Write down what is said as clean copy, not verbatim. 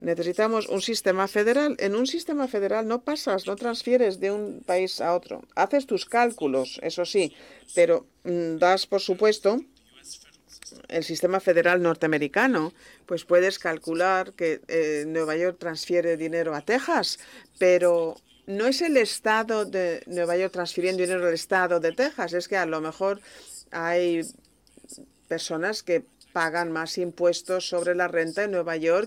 Necesitamos un sistema federal. En un sistema federal no pasas, no transfieres de un país a otro. Haces tus cálculos, eso sí, pero das por supuesto el sistema federal norteamericano, pues puedes calcular que Nueva York transfiere dinero a Texas, pero no es el estado de Nueva York transfiriendo dinero al estado de Texas, es que a lo mejor hay personas que pagan más impuestos sobre la renta en Nueva York